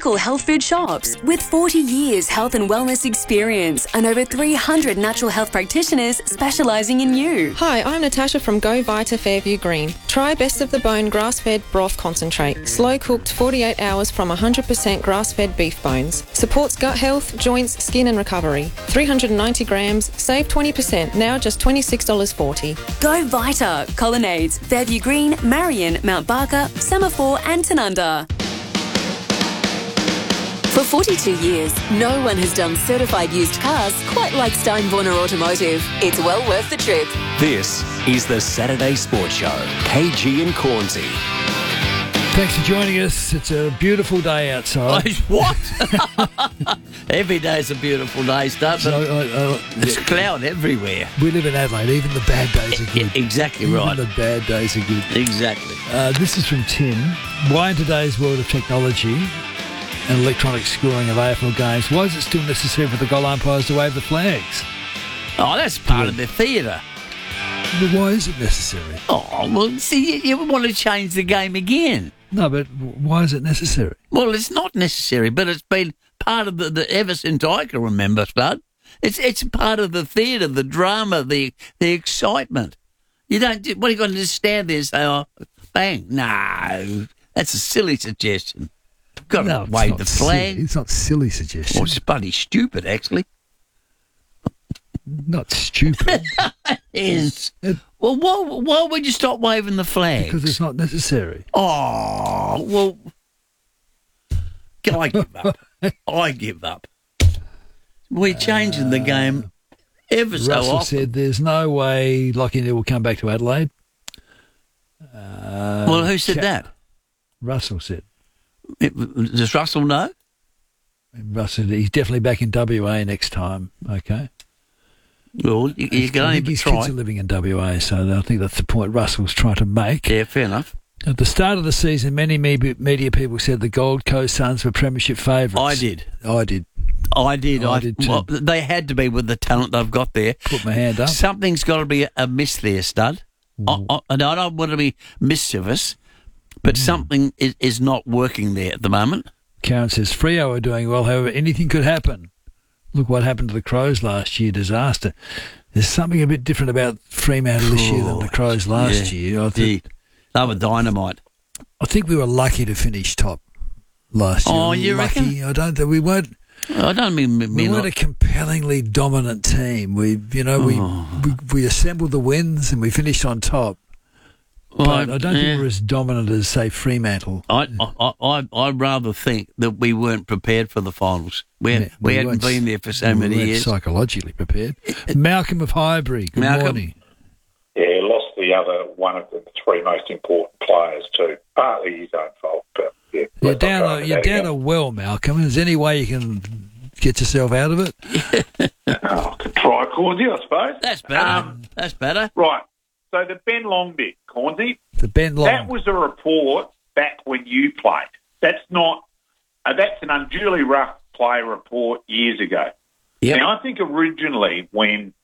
local health food shops. With 40 years health and wellness experience and over 300 natural health practitioners specialising in you. Hi, I'm Natasha from Go Vita Fairview Green. Try Best of the Bone grass-fed broth concentrate. Slow-cooked 48 hours from 100% grass-fed beef bones. Supports gut health, joints, skin and recovery. 390 grams, save 20%, now just $26.40. Go Vita. Colonnades, Fairview Green, Marion, Mount Barker, Semaphore and Tanunda. For 42 years, no one has done certified used cars quite like Steinborner Automotive. It's well worth the trip. This is the Saturday Sports Show. KG and Cornsey. Thanks for joining us. It's a beautiful day outside. What? Every day's a beautiful day, Stud. There's cloud everywhere. We live in Adelaide. Even the bad days are good. Exactly right. Even the bad days are good. Exactly. This is from Tim. Why in today's world of technology and electronic scoring of AFL games, why is it still necessary for the goal umpires to wave the flags? Oh, that's part of the theatre. But why is it necessary? Oh, well, see, you want to change the game again. No, but why is it necessary? Well, it's not necessary, but it's been part of the ever since I can remember, Spud. It's part of the theatre, the drama, the excitement. You don't. What are you going to just stand there and say, "Oh, bang"? No, that's a silly suggestion. Got to wave the flag. It's not silly suggestion. Well, it's bloody stupid, actually. Not stupid. It is. Well, why would you stop waving the flag? Because it's not necessary. Oh, well, I give up. I give up. We're changing the game ever so often. Russell said there's no way Lachie will come back to Adelaide. Well, who said that? Russell said. Does Russell know? Russell, he's definitely back in WA next time. Okay. Well, you can only his try. kids are living in WA, so I think that's the point Russell's trying to make. Yeah, fair enough. At the start of the season, many media people said the Gold Coast Suns were premiership favourites. I did. I did too. Well, they had to be with the talent they've got there. Put my hand up. Something's got to be amiss there, Stud. And I don't want to be mischievous, but something is not working there at the moment. Karen says Freo are doing well, however, anything could happen. Look what happened to the Crows last year, disaster. There's something a bit different about Fremantle this year than the Crows last year. I think they were dynamite. I think we were lucky to finish top last year. Oh, you lucky. reckon? I don't think we weren't. I don't mean we weren't a compellingly dominant team. We assembled the wins and we finished on top. Well, but I don't think we're as dominant as, say, Fremantle. I'd rather think that we weren't prepared for the finals. We hadn't been there for so many years. Psychologically prepared. Malcolm of Highbury, good morning. Yeah, lost the other one of the three most important players too. Partly his own fault, but yeah. You're down a well, Malcolm. Is there any way you can get yourself out of it? I could try Cornsey, I suppose. That's better. That's better. Right. So the Ben Long bit, Cornsey. The Ben Long. That was a report back when you played. That's not. That's an unduly rough play report years ago. Yep. Now I think originally when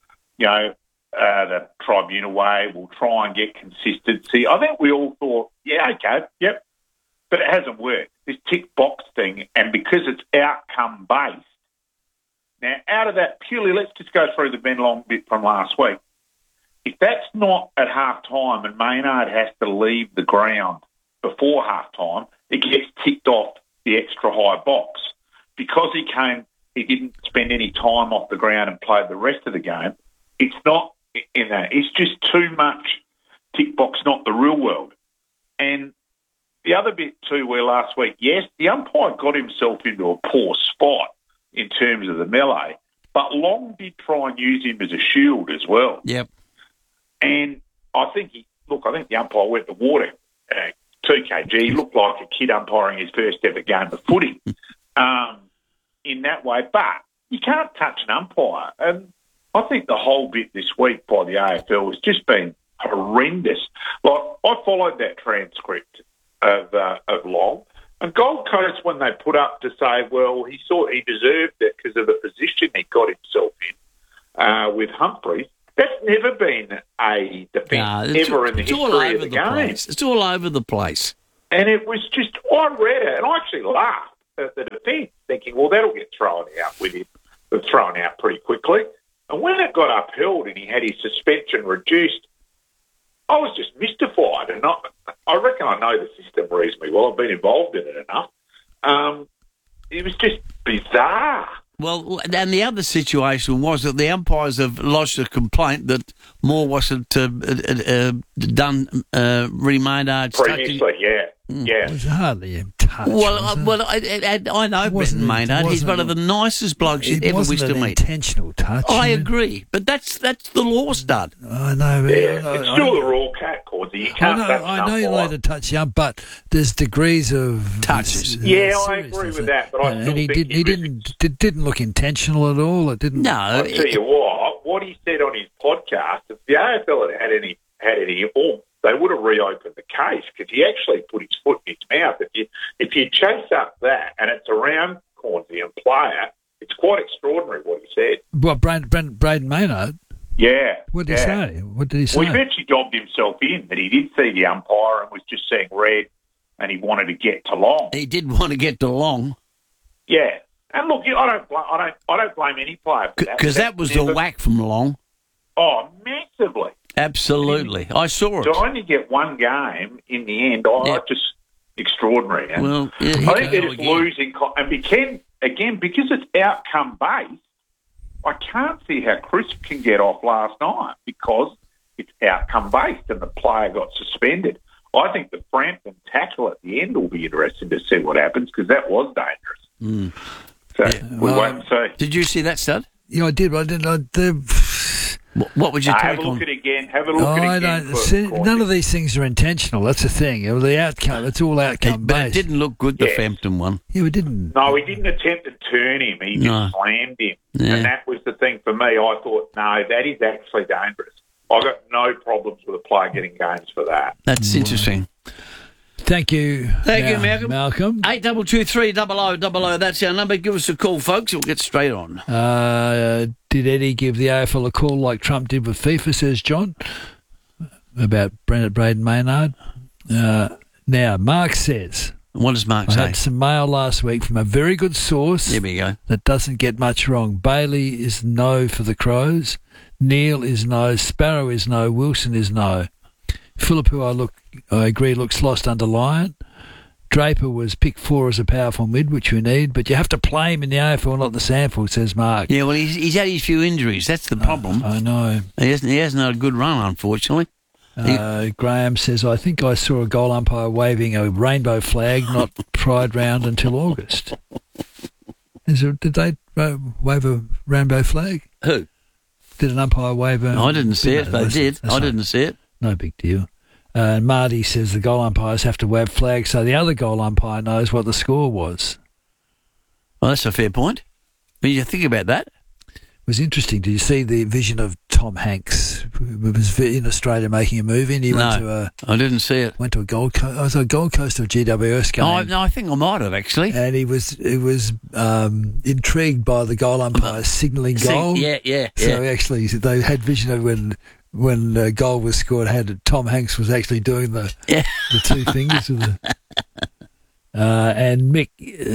the Tribunal way will try and get consistency, I think we all thought, yeah, okay, yep, but it hasn't worked. This tick box thing, and because it's outcome based. Now out of that purely, let's just go through the Ben Long bit from last week. If that's not at half-time and Maynard has to leave the ground before half-time, it gets ticked off the extra high box. Because he didn't spend any time off the ground and played the rest of the game, it's not in that. It's just too much tick box, not the real world. And the other bit too, where last week, yes, the umpire got himself into a poor spot in terms of the melee, but Long did try and use him as a shield as well. Yep. And I think the umpire went to water 2 kg. He looked like a kid umpiring his first ever game of footy in that way. But you can't touch an umpire. And I think the whole bit this week by the AFL has just been horrendous. Like, I followed that transcript of Long. And Gold Coast, when they put up to say, well, he thought he deserved it because of the position he got himself in with Humphreys, that's never been a defence ever in the history of the game. It's all over the place. And it was just, I read it and I actually laughed the defence, thinking, well, that'll get thrown out with him. But thrown out pretty quickly. And when it got upheld and he had his suspension reduced, I was just mystified. And I reckon I know the system reasonably well. I've been involved in it enough. It was just bizarre. Well, and the other situation was that the umpires have lodged a complaint that Moore wasn't done Reedy Maynard's previously, yeah. It was hardly a touch. Well, I know Brenton Maynard. He's one of the nicest blokes you'd ever wish to meet. It wasn't an intentional touch. I agree, but that's the law, stud. I know. It's still the raw cat, Cordy. You can't touch I know you're allowed to touch the ump, but there's degrees of touches. I agree with that, but I still think he didn't look intentional at all. It didn't. No, I'll tell you what he said on his podcast. If the AFL had any oomph, they would have reopened the case because he actually put his foot in his mouth. If you chase up that and it's around Cornsey and player, it's quite extraordinary what he said. Well, Braden Maynard. Yeah. What did he say? What did he say? Well, he eventually dobbed himself in that he did see the umpire and was just seeing red, and he wanted to get to long. He did want to get to long. Yeah. And look, I don't blame any player for that. Because that was the whack from long. Oh, massively. Absolutely. I saw it. To only get one game in the end, just extraordinary. And well, I think they're just losing. And because it's outcome-based, I can't see how Crisp can get off last night because it's outcome-based and the player got suspended. I think the Frampton tackle at the end will be interesting to see what happens because that was dangerous. So we'll wait and see. Did you see that, Stud? Yeah, I did. But I didn't. What would you take on? Have a look at it again. None of these things are intentional. That's the thing. The outcome, it's all outcome But based. it didn't look good, the Frampton one. Yeah, we didn't. No, he didn't attempt to turn him. He just slammed him. Yeah. And that was the thing for me. I thought, no, that is actually dangerous. I got no problems with a player getting games for that. That's interesting. Thank you. Thank you, Malcolm. 8223 0000. That's our number. Give us a call, folks. We'll get straight on. Did Eddie give the AFL a call like Trump did with FIFA, says John, about Braden Maynard? Now, Mark says... What does Mark say? I had some mail last week from a very good source. Here we go. That doesn't get much wrong. Bailey is no for the Crows. Neil is no. Sparrow is no. Wilson is no. Phillip, who I agree, looks lost under Lyon. Draper was picked 4 as a powerful mid, which we need, but you have to play him in the AFL, not the sample, says Mark. Yeah, well, he's had his few injuries. That's the problem. I know. He hasn't had a good run, unfortunately. Graham says, I think I saw a goal umpire waving a rainbow flag, not Pride Round until August. Did they wave a rainbow flag? Who? Did an umpire wave a... I didn't see it. They did. I didn't see it. No big deal. Marty says the goal umpires have to wave flags so the other goal umpire knows what the score was. Well, that's a fair point. When you think about that. It was interesting. Did you see the vision of Tom Hanks? He was in Australia making a movie, and he went to I didn't see it. Went to a Gold Coast. I was a Gold Coast or GWS game. No, I think I might have actually. And he was intrigued by the goal umpire signalling goal. Yeah. So actually, they had vision of when a goal was scored. Tom Hanks was actually doing the two fingers of the. And Mick,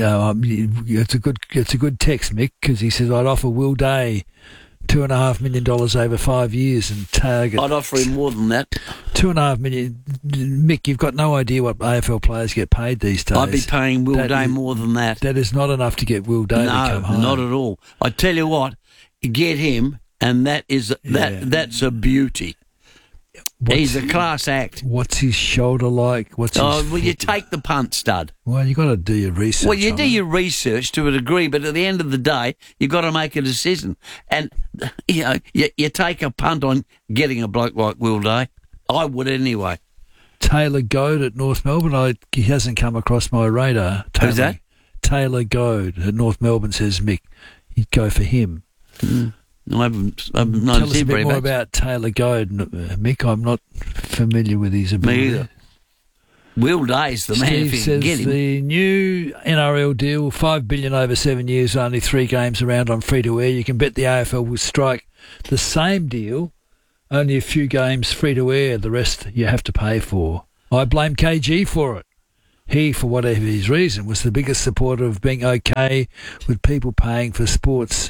it's a good text, Mick, because he says I'd offer Will Day $2.5 million over 5 years and target. I'd offer him more than that. $2.5 million. Mick, you've got no idea what AFL players get paid these days. I'd be paying Will Day more than that. That is not enough to get Will Day to come home. No, not at all. I tell you what, get him, and that's a beauty. He's a class act. What's his shoulder like? You take the punt, stud. Well, you got to do your research. Well, you do your research to a degree, but at the end of the day, you've got to make a decision. And you take a punt on getting a bloke like Will Day. I would anyway. Taylor Goad at North Melbourne. He hasn't come across my radar. Who's that? Taylor Goad at North Melbourne, says Mick. You'd go for him. I haven't Tell us a bit more about Taylor Goad, Mick. I'm not familiar with his ability. Me either. Will Day's the man if you can get him. The new NRL deal, $5 billion over 7 years, only 3 games around on free-to-air. You can bet the AFL will strike the same deal, only a few games free-to-air. The rest you have to pay for. I blame KG for it. he, for whatever his reason, was the biggest supporter of being okay with people paying for sports.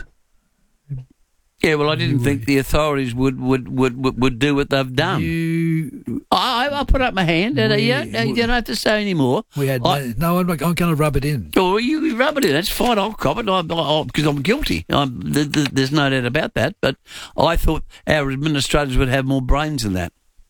Yeah, well, I didn't think the authorities would do what they've done. I put up my hand. You don't have to say any more. We had I'm going to rub it in. Oh, you rub it in. That's fine. I'll cop it because I'm guilty. There's no doubt about that. But I thought our administrators would have more brains than that.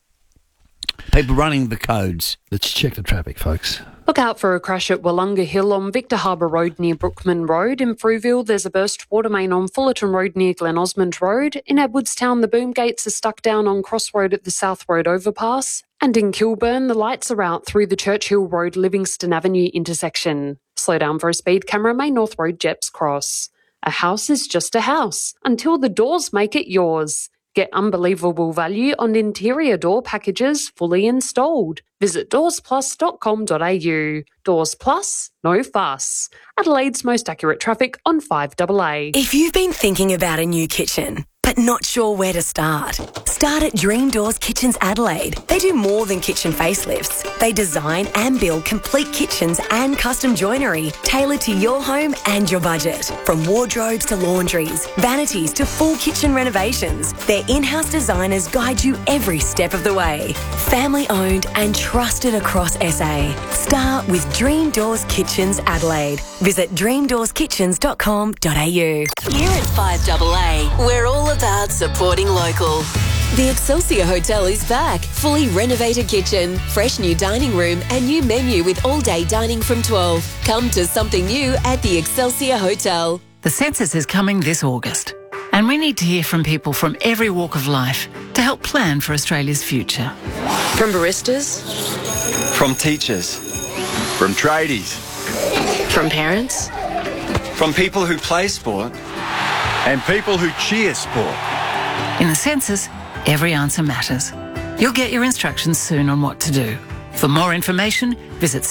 People running the codes. Let's check the traffic, folks. Look out for a crash at Wollonga Hill on Victor Harbour Road near Brookman Road. In Frueville, there's a burst water main on Fullerton Road near Glen Osmond Road. In Edwardstown, the boom gates are stuck down on Cross Road at the South Road overpass. And in Kilburn, the lights are out through the Churchill Road Livingston Avenue intersection. Slow down for a speed camera, Main North Road, Jeps Cross. A house is just a house until the doors make it yours. Get unbelievable value on interior door packages fully installed. Visit doorsplus.com.au. Doors Plus, no fuss. Adelaide's most accurate traffic on 5AA. If you've been thinking about a new kitchen, but not sure where to start at Dream Doors Kitchens Adelaide. They do more than kitchen facelifts. They design and build complete kitchens and custom joinery tailored to your home and your budget. From wardrobes to laundries, vanities to full kitchen renovations, their in-house designers guide you every step of the way. Family owned and trusted across SA. Start with Dream Doors Kitchens Adelaide. Visit dreamdoorskitchens.com.au. Here at 5AA, we're all about supporting local. The Excelsior Hotel is back. Fully renovated kitchen, fresh new dining room and new menu with all-day dining from 12. Come to something new at the Excelsior Hotel. The census is coming this August, and we need to hear from people from every walk of life to help plan for Australia's future. From baristas, from teachers, from tradies, from parents, from people who play sport and people who cheer sport. In the census, every answer matters. You'll get your instructions soon on what to do. For more information, visit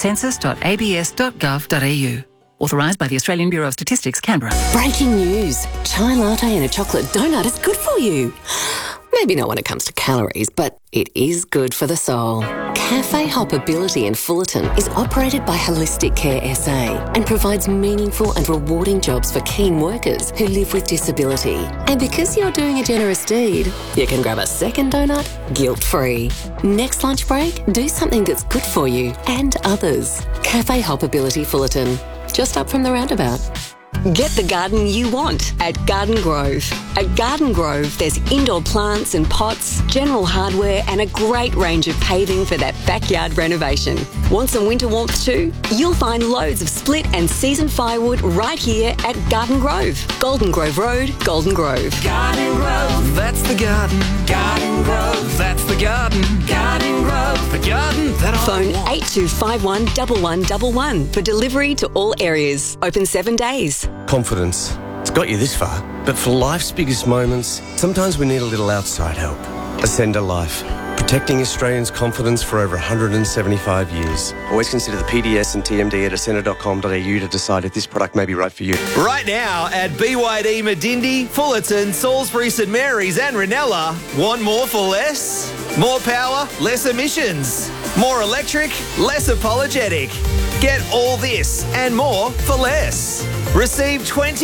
census.abs.gov.au. Authorised by the Australian Bureau of Statistics, Canberra. Breaking news. Chai latte and a chocolate donut is good for you. Maybe not when it comes to calories, but it is good for the soul. Cafe Hoppability in Fullerton is operated by Holistic Care SA and provides meaningful and rewarding jobs for keen workers who live with disability. And because you're doing a generous deed, you can grab a second donut guilt-free. Next lunch break, do something that's good for you and others. Cafe Hoppability Fullerton, just up from the roundabout. Get the garden you want at Garden Grove. At Garden Grove, there's indoor plants and pots, general hardware and a great range of paving for that backyard renovation. Want some winter warmth too? You'll find loads of split and seasoned firewood right here at Garden Grove. Golden Grove Road, Golden Grove. Garden Grove, that's the garden. Garden Grove, that's the garden. Garden Grove, the garden that I Phone want. 8251 1111 for delivery to all areas. Open 7 days. Confidence. It's got you this far. But for life's biggest moments, sometimes we need a little outside help. Ascender Life. Protecting Australians' confidence for over 175 years. Always consider the PDS and TMD at ascender.com.au to decide if this product may be right for you. Right now at BYD Medindi, Fullerton, Salisbury, St Mary's and Ranella. Want more for less? More power, less emissions. More electric, less apologetic. Get all this and more for less. Receive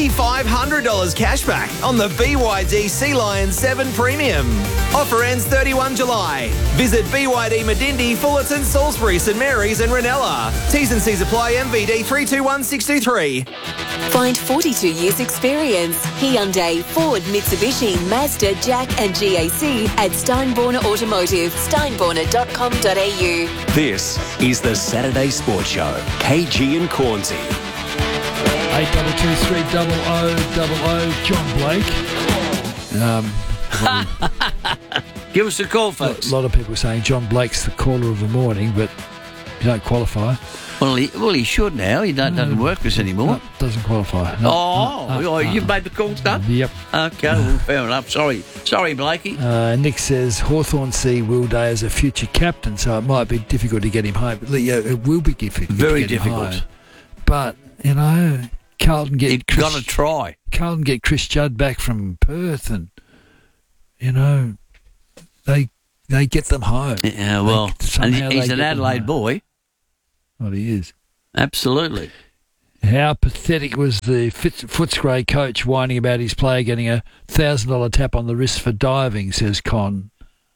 $2,500 cash back on the BYD Sea Lion 7 Premium. Offer ends 31 July. Visit BYD Medindi, Fullerton, Salisbury, St Mary's and Ranella. T's and C's apply. MVD 321623. Find 42 years experience. Hyundai, Ford, Mitsubishi, Mazda, Jack and GAC at Steinborner Automotive. Steinborner.com.au. This is the Saturday Sports Show. KG and Cornsey. 82230000. John Blake. Give us a call, folks. A lot of people saying John Blake's the caller of the morning, but you don't qualify. Well, he should now. He doesn't work for us anymore. No, doesn't qualify. You've made the call, stuff? Yep. Okay, well, fair enough. Sorry, Blakey. Nick says Hawthorn see Will Day as a future captain, so it might be difficult to get him home. It will be difficult. Very difficult. But, Carlton You've got to try. Carlton get Chris Judd back from Perth and, they get them home. Yeah, well, and he's an Adelaide boy. Well, he is. Absolutely. How pathetic was the Footscray coach whining about his player getting a $1,000 tap on the wrist for diving, says Con.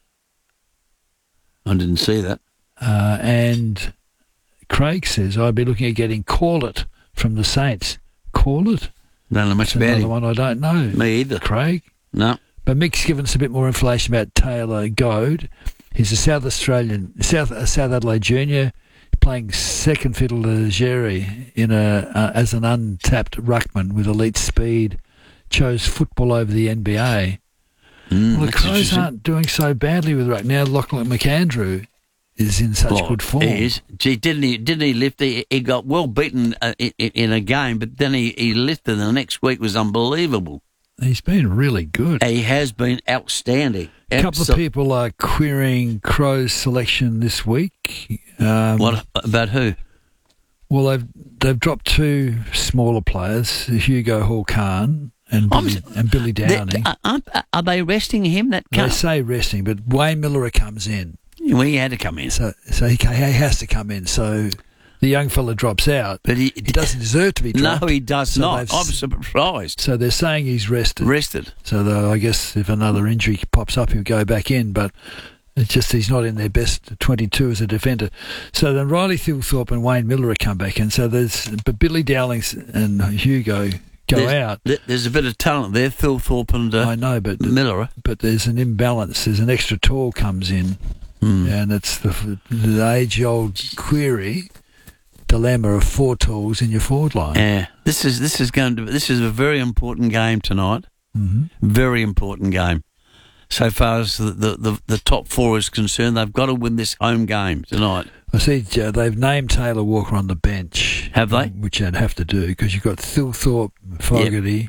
I didn't see that. And Craig says, I'd be looking at getting Call It from the Saints. Call It? Don't know much That's about another him. one I don't know. Me either. Craig? No. But Mick's given us a bit more information about Taylor Goad. He's a South Adelaide junior, playing second fiddle to Jerry as an untapped ruckman with elite speed. Chose football over the NBA. Well, the Crows aren't doing so badly with ruck. Now Lachlan McAndrew is in such good form. He is. Gee, didn't he lift? He got well beaten in a game, but then he lifted. The next week was unbelievable. He's been really good. He has been outstanding. A couple of people are querying Crows' selection this week. What about who? Well, they've dropped two smaller players, Hugo Hall-Khan and Billy Downing. Are they resting him? They say resting, but Wayne Miller comes in. Well, he had to come in. So he has to come in. So the young fella drops out. But he doesn't deserve to be dropped. No, he does not. I'm surprised. So they're saying he's rested. So I guess if another injury pops up, he'll go back in. But it's just he's not in their best 22 as a defender. So then Riley Thilthorpe and Wayne Miller come back in. So but Billy Dowling and Hugo go out. There's a bit of talent there, Thilthorpe and I know, but Miller. But there's an imbalance. There's an extra tall comes in, and it's the age-old dilemma of four tools in your forward line. Yeah, this is a very important game tonight. Mm-hmm. Very important game. So far as the top four is concerned, they've got to win this home game tonight. I see they've named Taylor Walker on the bench. Have they? Which they'd have to do because you've got Thilthorpe, Fogarty,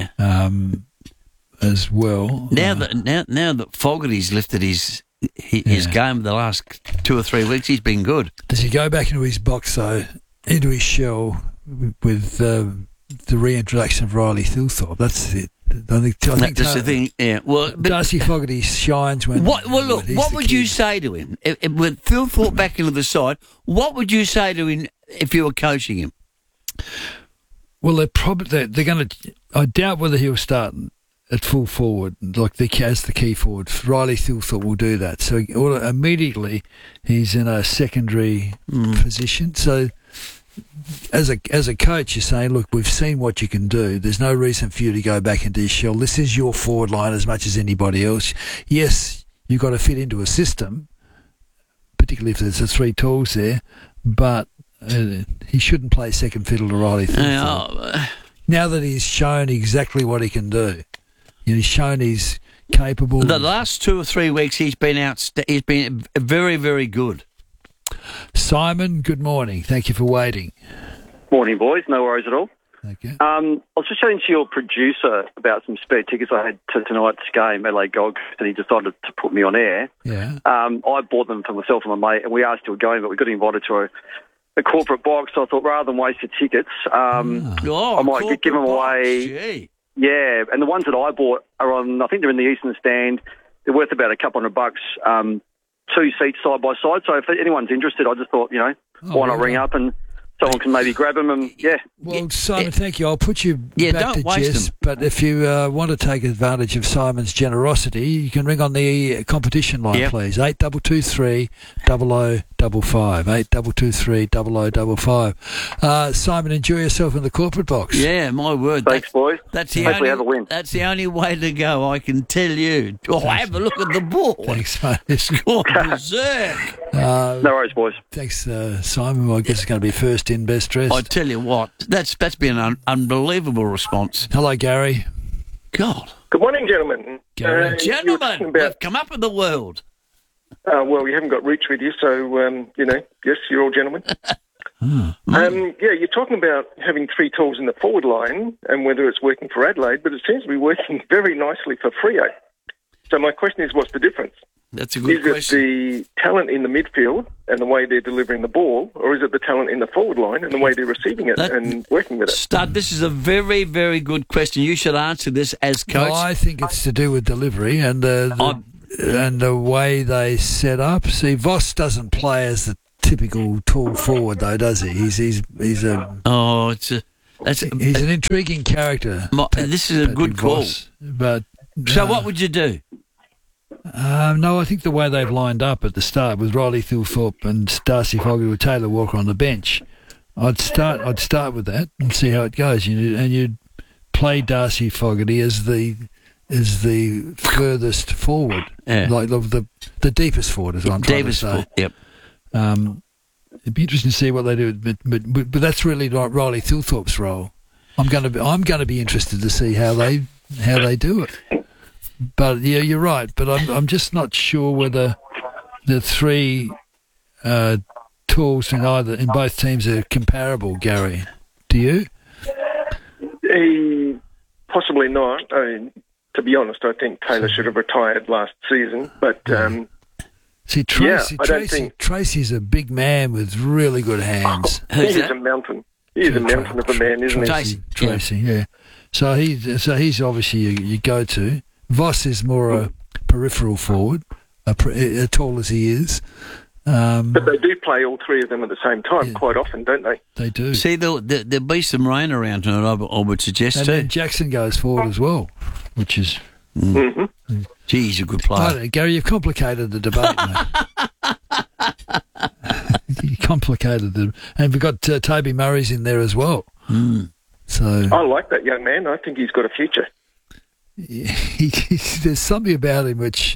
as well. Now that Fogarty's lifted his game the last 2 or 3 weeks, he's been good. Does he go back into his box though, into his shell with the reintroduction of Riley Thilthorpe? That's it. I think that's the thing. Yeah. Well, Darcy Fogarty shines when. What would you say to him with Thilthorpe back into the side? What would you say to him if you were coaching him? Well, they're going to. I doubt whether he'll start at full forward, as the key forward. Riley Thilthorpe will do that. So immediately he's in a secondary position. So as a coach, you're saying, look, we've seen what you can do. There's no reason for you to go back into your shell. This is your forward line as much as anybody else. Yes, you've got to fit into a system, particularly if there's the three tools there, but he shouldn't play second fiddle to Riley Thilthorpe. Now that he's shown exactly what he can do. He's shown he's capable. The last 2 or 3 weeks, he's been he's been very, very good. Simon, good morning. Thank you for waiting. Morning, boys. No worries at all. Thank you. I was just chatting to your producer about some spare tickets I had to tonight's game, LA Gold, and he decided to put me on air. Yeah. I bought them for myself and my mate, and we are still going, but we got invited to a corporate box, so I thought rather than waste the tickets, I might give them away. Gee. Yeah, and the ones that I bought are on, I think they're in the Eastern Stand. They're worth about $200, 2 seats side by side. So if anyone's interested, I just thought, why not ring up and someone can maybe grab them and, Well, Simon, thank you. I'll put you back to Jess, but if you want to take advantage of Simon's generosity, you can ring on the competition line, please. 8223 0055. 8223 0055. Simon, enjoy yourself in the corporate box. Yeah, my word. Thanks, boys. Hopefully have a win. That's the only way to go, I can tell you. Have a look at the ball. Thanks, mate. It's gone berserk. No worries, boys. Thanks, Simon. Well, I guess it's going to be first in, best dressed. I tell you what, that's been an unbelievable response. Hello, Gary. God. Good morning, gentlemen. Gentlemen, we've come up in the world. Well, you haven't got Reach with you, so, yes, you're all gentlemen. You're talking about having three tools in the forward line and whether it's working for Adelaide, but it seems to be working very nicely for Freo. So my question is, what's the difference? That's a good question. Is it the talent in the midfield and the way they're delivering the ball, or is it the talent in the forward line and the way they're receiving it and working with it? Stud, this is a very, very good question. You should answer this as coach. Well, I think it's to do with delivery and the way they set up. See, Voss doesn't play as the typical tall forward, though, does he? He's an intriguing character. This is a good call. But so, what would you do? No, I think the way they've lined up at the start with Riley Thilthorpe and Darcy Fogarty with Taylor Walker on the bench, I'd start with that and see how it goes. And you'd play Darcy Fogarty as the furthest forward, like the deepest forward, is what I'm trying to say. Yep. It'd be interesting to see what they do, but that's really like Riley Thilthorpe's role. I'm going to be interested to see how they do it. But yeah, you're right. But I'm just not sure whether the three tools in both teams are comparable. Gary, do you? Possibly not. I mean, to be honest, I think Taylor should have retired last season. But see, Tracy's a big man with really good hands. He is a mountain. He is a mountain of a man, isn't he? Tracy, yeah. So he's obviously your go-to. Voss is more a peripheral forward, tall as he is. But they do play all three of them at the same time quite often, don't they? They do. See, there'll be some rain around tonight, I would suggest, too. And Jackson goes forward as well, which is... Mm-hmm. Gee, he's a good player. Gary, you've complicated the debate, mate. You complicated it. And we've got Toby Murray's in there as well. So I like that young man. I think he's got a future. There's something about him which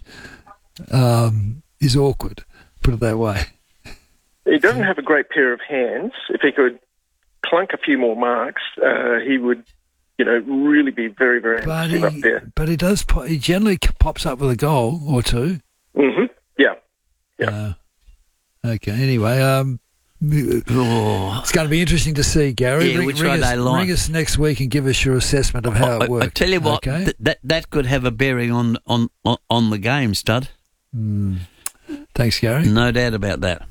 is awkward, put it that way. He doesn't have a great pair of hands. If he could clunk a few more marks, he would, really be very, very impressive up there. But he does. He generally pops up with a goal or two. Mm-hmm. Yeah. Okay. Anyway, it's going to be interesting to see, Gary. Yeah, ring us next week and give us your assessment of how it works. I tell you what, that could have a bearing on the game, Stud. Thanks, Gary. No doubt about that.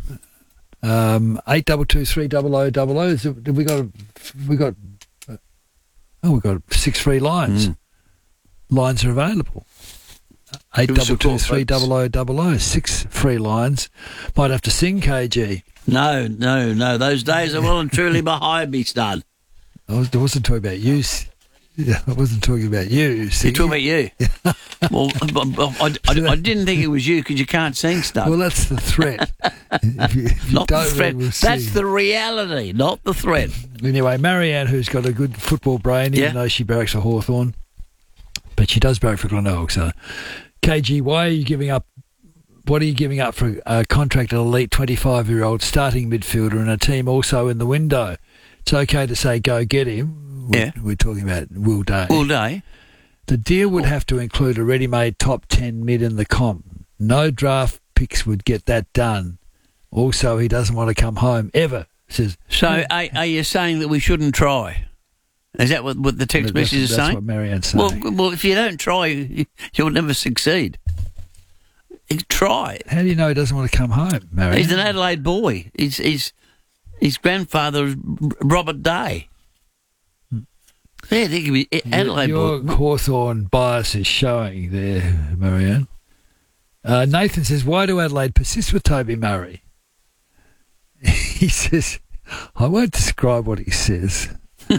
82230000. We've got 6 free lines. Lines are available. 82230000. 6 free lines. Might have to sing, KG. No. Those days are well and truly behind me, Stud. I wasn't talking about you. I wasn't talking about you. You're talking about you. Well, I didn't think it was you because you can't sing, Stud. Well, that's the threat. if you not the threat. That's the reality, not the threat. Anyway, Marianne, who's got a good football brain, even though she barracks for Hawthorn, but she does barrack for Glenelg. So, KG, why are you giving up? What are you giving up for a contracted elite 25-year-old starting midfielder and a team also in the window? It's okay to say go get him. We're talking about Will Day. Will Day. The deal would have to include a ready-made top 10 mid in the comp. No draft picks would get that done. Also, he doesn't want to come home ever. Says. So, are you saying that we shouldn't try? Is that what the text message is saying? That's what Marianne's saying. Well, if you don't try, you'll never succeed. Try. How do you know he doesn't want to come home, Marianne? He's an Adelaide boy. His grandfather is Robert Day. Yeah, they can be Adelaide your boy. Hawthorn bias is showing there, Marianne. Nathan says, why do Adelaide persist with Toby Murray? He says, I won't describe what he says.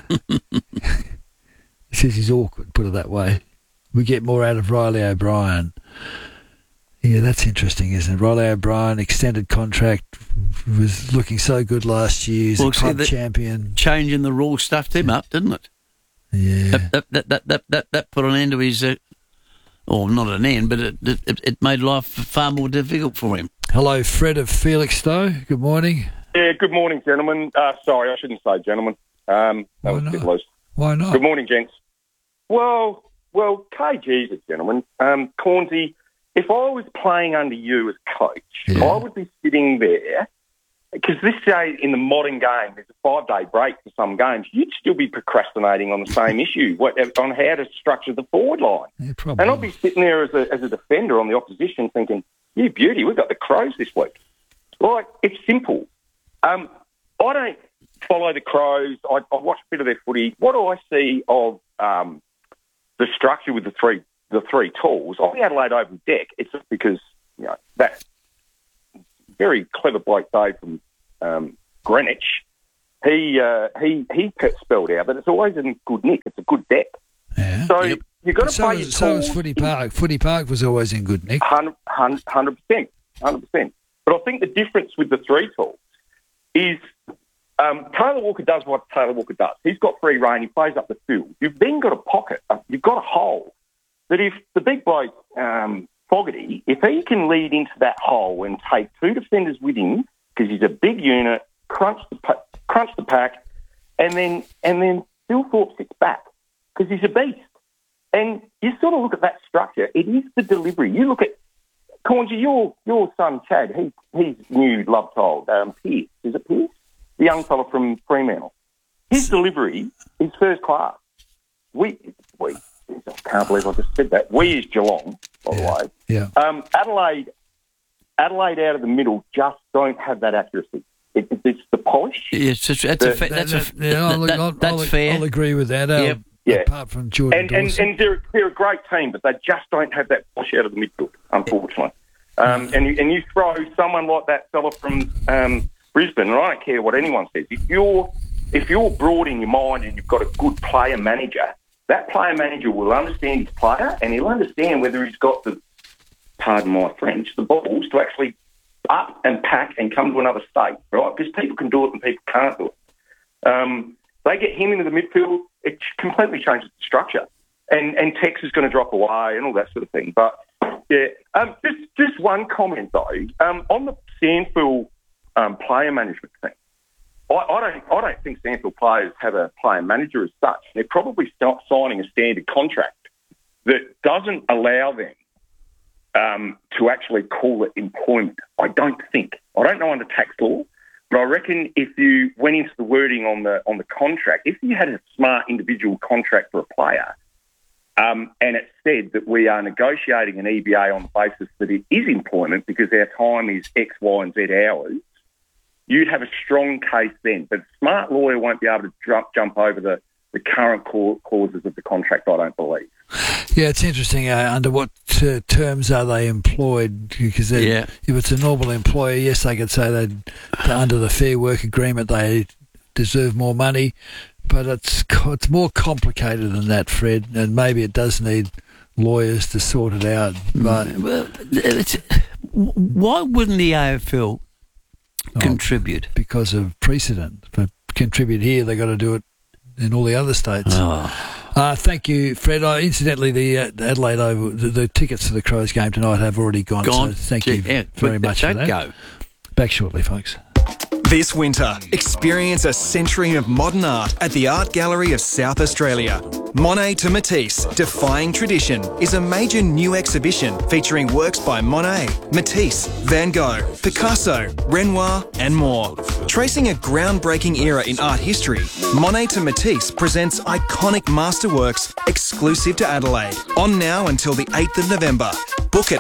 He says he's awkward, put it that way. We get more out of Riley O'Brien. Yeah, that's interesting, isn't it? Riley O'Brien, extended contract, was looking so good last year. He's a club champion. Changing the rules stuffed him up, didn't it? Yeah. That put an end to his... or not an end, but it made life far more difficult for him. Hello, Fred of Felixstowe. Good morning. Yeah, good morning, gentlemen. Sorry, I shouldn't say gentlemen. That was a bit loose. Why not? Good morning, gents. Well, KG's a gentleman. Cornsey, if I was playing under you as coach, I would be sitting there, because this day in the modern game, there's a 5-day break for some games. You'd still be procrastinating on the same issue, on how to structure the forward line. Yeah, probably. And I'd be sitting there as a defender on the opposition thinking, you beauty, we've got the Crows this week. Like, it's simple. I don't follow the Crows. I watch a bit of their footy. What do I see of the structure with the three tools? On the Adelaide Oval deck, it's just because, that very clever bloke Dave from Greenwich, he spelled out that it's always in good nick. It's a good deck. Yeah. So you've got to pay your So was Footy Park. Footy Park was always in good nick. 100%. But I think the difference with the three tools is Taylor Walker does what Taylor Walker does. He's got free rein. He plays up the field. You've then got a pocket. You've got a hole that if the big bloke, Fogarty, if he can lead into that hole and take two defenders with him because he's a big unit, crunch the pack, and then Phil Thorpe sits back because he's a beast. And you sort of look at that structure. It is the delivery. You look at Cornsey, your son Chad. He's new love child. Pierce, is it Pierce? The young fella from Fremantle. His delivery is first class. I can't believe I just said that. We is Geelong, by the way. Yeah. Adelaide out of the middle just don't have that accuracy. It's the polish. Yes, that's fair. I'll agree with that. Apart from Jordan Dawson. And they're a great team, but they just don't have that polish out of the midfield, unfortunately. And you throw someone like that fella from Brisbane, and I don't care what anyone says. If you're broad in your mind and you've got a good player manager, that player manager will understand his player and he'll understand whether he's got the, pardon my French, the balls to actually up and pack and come to another state, right? Because people can do it and people can't do it. They get him into the midfield, it completely changes the structure. And Tex is going to drop away and all that sort of thing. But, yeah, just one comment, though. On the Sandfield player management thing, I don't think Sandfield players have a player manager as such. They're probably signing a standard contract that doesn't allow them to actually call it employment. I don't know under tax law, but I reckon if you went into the wording on the contract, if you had a smart individual contract for a player, and it said that we are negotiating an EBA on the basis that it is employment because our time is X, Y, and Z hours, you'd have a strong case then. But a smart lawyer won't be able to jump over the current clauses of the contract, I don't believe. Yeah, it's interesting. Under what terms are they employed? Because if it's a normal employer, yes, they could say that under the Fair Work Agreement they deserve more money, but it's more complicated than that, Fred, and maybe it does need lawyers to sort it out. But why wouldn't the AFL contribute? Because of precedent. For contribute here, they've got to do it in all the other states. Thank you, Fred. Incidentally, the Adelaide Oval, the tickets to the Crows game tonight have already gone. So thank you very much for that. Go. Back shortly, folks. This winter, experience a century of modern art at the Art Gallery of South Australia. Monet to Matisse, Defying Tradition, is a major new exhibition featuring works by Monet, Matisse, Van Gogh, Picasso, Renoir and more. Tracing a groundbreaking era in art history, Monet to Matisse presents iconic masterworks exclusive to Adelaide. On now until the 8th of November. Book at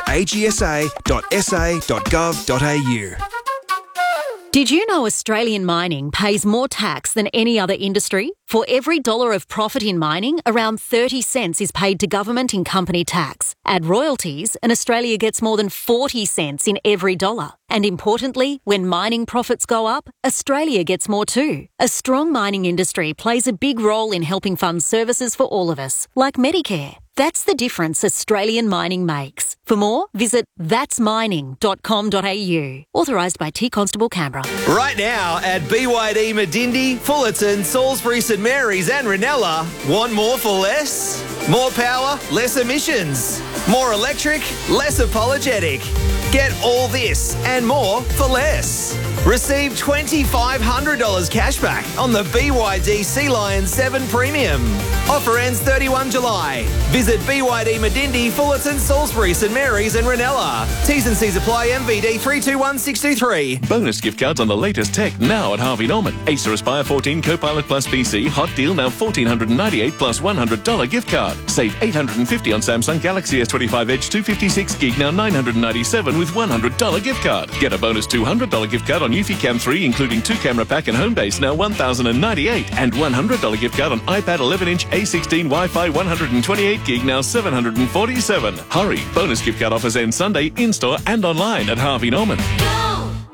agsa.sa.gov.au. Did you know Australian mining pays more tax than any other industry? For every dollar of profit in mining, around 30 cents is paid to government in company tax. Add royalties, and Australia gets more than 40 cents in every dollar. And importantly, when mining profits go up, Australia gets more too. A strong mining industry plays a big role in helping fund services for all of us, like Medicare. That's the difference Australian mining makes. For more, visit thatsmining.com.au. Authorised by T Constable Canberra. Right now at BYD Medindi, Fullerton, Salisbury St Mary's and Ranella, want more for less? More power, less emissions. More electric, less apologetic. Get all this and more for less. Receive $2,500 cash back on the BYD Sea Lion 7 Premium. Offer ends 31 July. Visit BYD Medindi, Fullerton, Salisbury, St Mary's and Ranella. T's and C's apply. MVD 321623. Bonus gift cards on the latest tech now at Harvey Norman. Acer Aspire 14 Copilot Plus PC. Hot deal now $1,498 plus $100 gift card. Save $850 on Samsung Galaxy S25 Edge 256 gig now $997 with $100 gift card. Get a bonus $200 gift card on Eufy Cam 3 including 2 camera pack and home base now $1,098 and $100 gift card on iPad 11-inch A16 Wi-Fi 128 gig now $747. Hurry! Bonus gift card offers end Sunday in-store and online at Harvey Norman.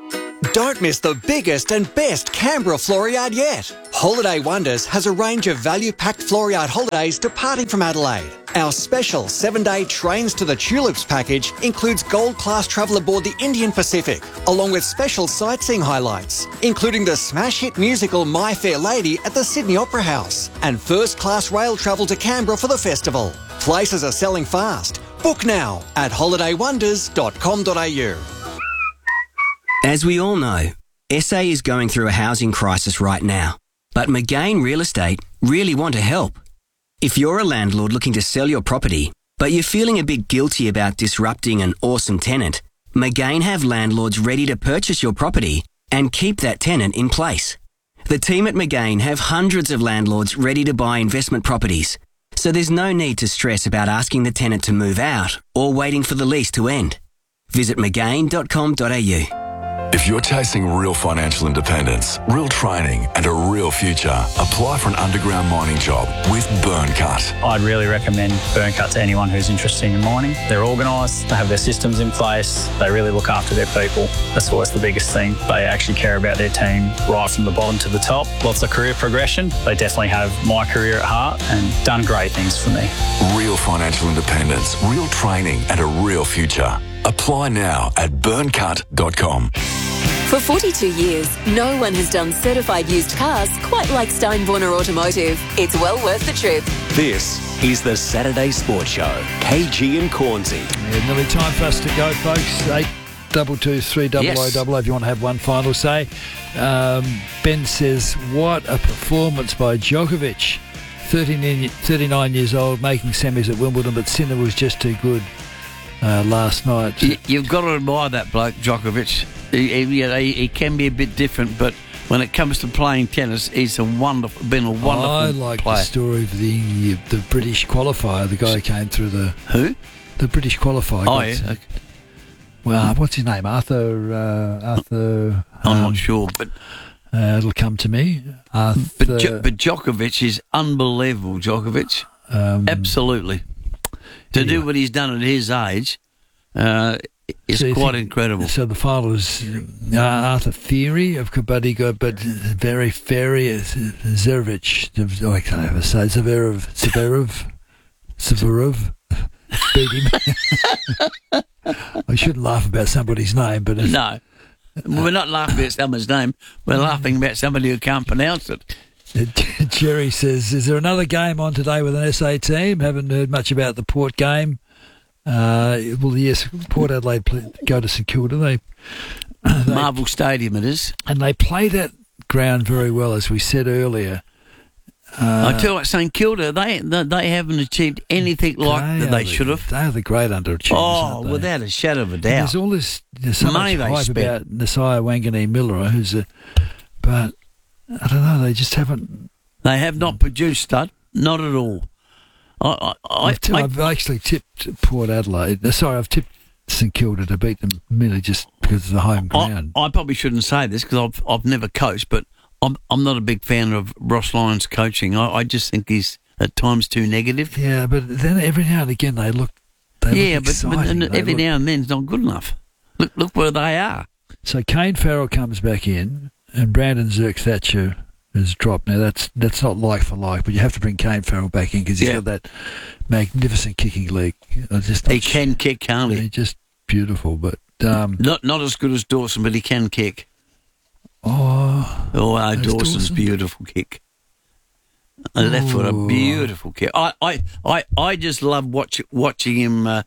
Don't miss the biggest and best Canberra floor yard yet. Holiday Wonders has a range of value-packed floor yard holidays departing from Adelaide. Our special 7-day Trains to the Tulips package includes gold-class travel aboard the Indian Pacific, along with special sightseeing highlights, including the smash hit musical My Fair Lady at the Sydney Opera House, and first-class rail travel to Canberra for the festival. Places are selling fast. Book now at holidaywonders.com.au. As we all know, SA is going through a housing crisis right now, but McGain Real Estate really want to help. If you're a landlord looking to sell your property, but you're feeling a bit guilty about disrupting an awesome tenant, McGain have landlords ready to purchase your property and keep that tenant in place. The team at McGain have hundreds of landlords ready to buy investment properties, so there's no need to stress about asking the tenant to move out or waiting for the lease to end. Visit mcgain.com.au. If you're chasing real financial independence, real training and a real future, apply for an underground mining job with Burncut. I'd really recommend Burncut to anyone who's interested in mining. They're organised, they have their systems in place, they really look after their people. That's always the biggest thing. They actually care about their team right from the bottom to the top. Lots of career progression. They definitely have my career at heart and done great things for me. Real financial independence, real training and a real future. Apply now at burncut.com. For 42 years, no one has done certified used cars quite like Steinborner Automotive. It's well worth the trip. This is the Saturday Sports Show. KG and Cornsey. Yeah, nearly time for us to go, folks. 822 300 if you want to have one final say. Ben says, what a performance by Djokovic. 39 years old, making semis at Wimbledon, but Sinner was just too good last night. You've got to admire that bloke, Djokovic. He can be a bit different, but when it comes to playing tennis, he's been a wonderful I like player. The story of the British qualifier, the guy who came through the... Who? The British qualifier. Oh, yeah. Okay. Well, what's his name? Arthur... I'm not sure, but... it'll come to me. But Djokovic is unbelievable, Djokovic. Absolutely. To do what he's done at his age... it's quite incredible. So the final is Arthur Theory of Kabaddi, but very fairy Zverev. I can't ever say Zverev beat him. I shouldn't laugh about somebody's name, but no, we're not laughing at someone's name. We're laughing about somebody who can't pronounce it. Jerry says, "Is there another game on today with an SA team? Haven't heard much about the Port game." Well, yes, Port Adelaide go to St Kilda. They Marvel Stadium it is. And they play that ground very well, as we said earlier. I tell you what, St Kilda, they haven't achieved anything like that they should have. They are the great underachievers, aren't they? Without a shadow of a doubt. And there's all this so money much they hype spent about Nasiah Wanganeen-Miller, but I don't know, they just haven't... They have not produced, Stud. Not at all. I've actually tipped Port Adelaide. Sorry, I've tipped St Kilda to beat them merely just because of the home ground. I probably shouldn't say this because I've never coached, but I'm not a big fan of Ross Lyon's coaching. I just think he's at times too negative. Yeah, but then every now and again they look exciting. But every now and then it's not good enough. Look where they are. So Kane Farrell comes back in, and Brandon Zerk-Thatcher has dropped. Now that's not like for like, but you have to bring Kane Farrell back in because he's got that magnificent kicking leg. He can kick, can't he? He's just beautiful, but not as good as Dawson, but he can kick. Dawson's beautiful kick. A left foot, a beautiful kick. I just love watching him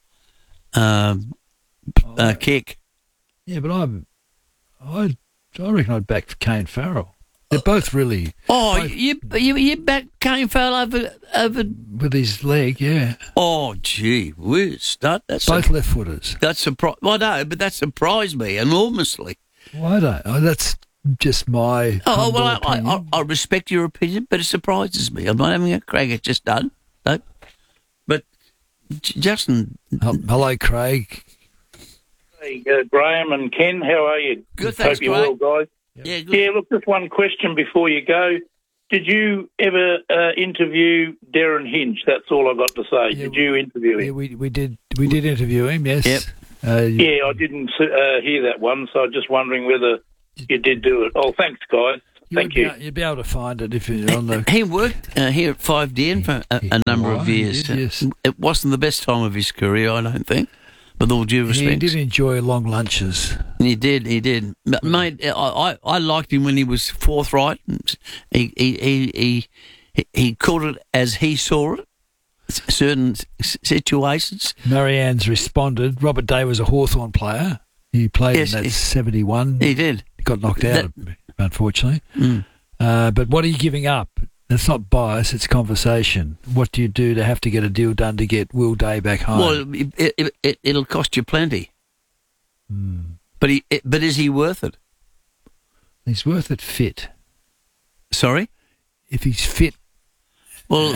kick. Yeah, but I reckon I'd back Kane Farrell. They're both really... you back Kane Farrell over... With his leg, yeah. Oh, gee whiz. That's both left-footers. That's I know, but that surprised me enormously. Why don't? That's just my... I respect your opinion, but it surprises me. I'm not having a crack at just done. No. But, Justin... Hello, Craig. Hey, Graham and Ken, how are you? Good, thanks, Hope you're well, guys. Yeah, good. Yeah, look, just one question before you go. Did you ever interview Darren Hinch? That's all I got to say. Yeah, did you interview him? Yeah, we did interview him, yes. Yep. I didn't hear that one, so I'm just wondering whether you did do it. Oh, thanks, guys. Thank you. You'd be able to find it if you're on the... He worked here at 5DN for a number of years. Did, yes. It wasn't the best time of his career, I don't think, with all due respect. He did enjoy long lunches. He did. But, mate, I liked him when he was forthright. He called it as he saw it, certain situations. Marianne's responded. Robert Day was a Hawthorn player. He played in that 71. He did. He got knocked out, unfortunately. But what are you giving up? It's not bias, it's conversation. What do you do to have to get a deal done to get Will Day back home? Well, it'll cost you plenty. But is he worth it? He's worth it fit. Sorry? If he's fit. Well,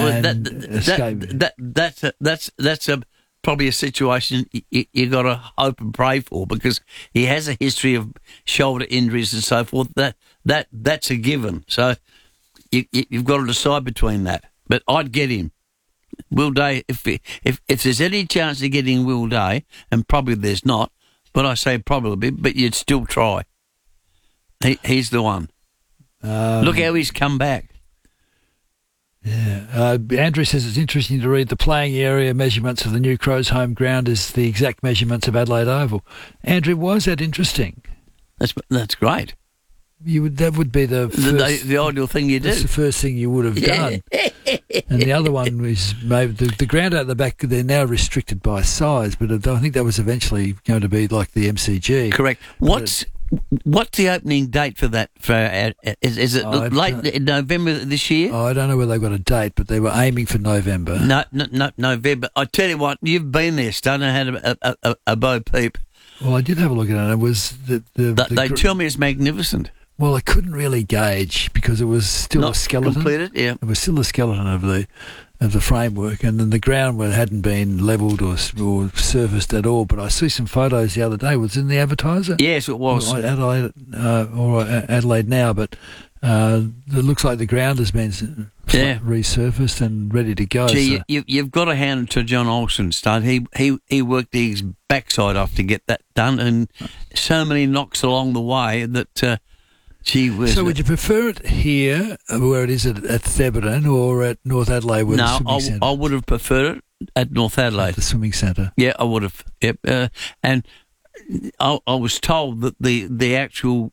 that's probably a situation you got to hope and pray for, because he has a history of shoulder injuries and so forth. That's a given. So you've got to decide between that. But I'd get him, Will Day. If there's any chance of getting Will Day, and probably there's not, but I say probably, but you'd still try. He's the one. Look how he's come back. Yeah. Andrew says it's interesting to read the playing area measurements of the New Crows home ground is the exact measurements of Adelaide Oval. Andrew, why is that interesting? That's great. That would be the ideal thing you do. That's the first thing you would have done. And the other one is maybe the ground out the back. They're now restricted by size, but I think that was eventually going to be like the MCG. Correct. What's the opening date for that? Is it late in November this year? I don't know whether they've got a date, but they were aiming for November. No, November. I tell you what, you've been there, Stan, and had a Bo Peep. Well, I did have a look at it. It was they tell me it's magnificent. Well, I couldn't really gauge because it was still Not a skeleton. Completed, yeah. It was still a skeleton of the framework, and then the ground hadn't been levelled or surfaced at all. But I see some photos the other day. Was it in the Advertiser? Yes, it was. Adelaide Now, but it looks like the ground has been resurfaced and ready to go. Gee, you've got to hand it to John Olsen, Stud. He worked his backside off to get that done, and so many knocks along the way that. So would you prefer it here, where it is at Thebarton, or at North Adelaide? No, I would have preferred it at North Adelaide. At the swimming centre? Yeah, I would have. Yep. And I was told that the actual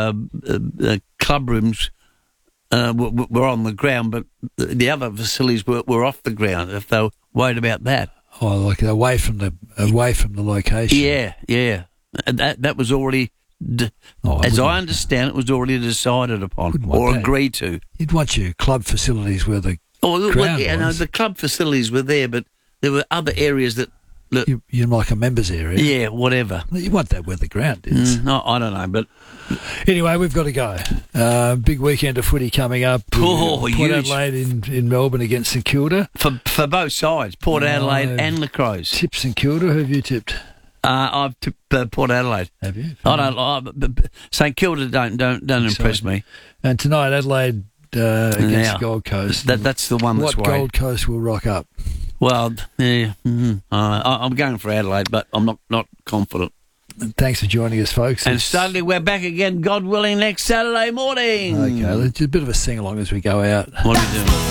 club rooms were on the ground, but the other facilities were off the ground, if they were worried about that. Oh, like away from the location? Yeah. That was already... As I understand, it was already decided upon or agreed to. You'd want your club facilities where the ground was. No, the club facilities were there, but there were other areas that... You're like a members area. Yeah, whatever. You want that where the ground is. No, I don't know, but... Anyway, we've got to go. Big weekend of footy coming up. Port Adelaide in Melbourne against St Kilda. For both sides, Port Adelaide and the Crows. Tipped St Kilda. Who have you tipped? I've tipped Port Adelaide. Have you? I don't. St Kilda don't impress me. And tonight, Adelaide against Gold Coast. That's the one that's what worried. Gold Coast will rock up? Well, yeah, I'm going for Adelaide, but I'm not confident. And thanks for joining us, folks. And suddenly we're back again, God willing, next Saturday morning. Okay, let's do a bit of a sing along as we go out. What are we doing?